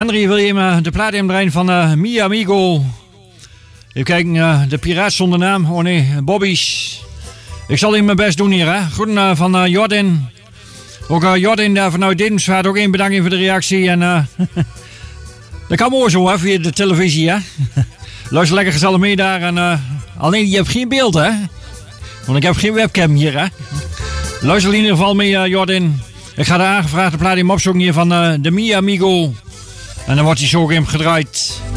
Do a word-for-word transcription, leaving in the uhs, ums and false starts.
André wil je hem de plaat inbrengen van uh, Mi Amigo. Even kijken, uh, de piraat zonder naam. Oh nee, Bobby's. Ik zal hem mijn best doen hier, hè. Groeten uh, van uh, Jordin. Ook uh, Jordin daar vanuit Dinsvaart. Ook één bedankt voor de reactie. En uh, dat kan mooi zo, hè, via de televisie, hè. Luister lekker gezellig mee daar. En, uh, alleen, je hebt geen beeld, hè. Want ik heb geen webcam hier, hè. Luister in ieder geval mee, uh, Jordin. Ik ga de aangevraagde plaat in opzoeken hier van uh, de Mi Amigo. En dan wordt hij zo gedraaid.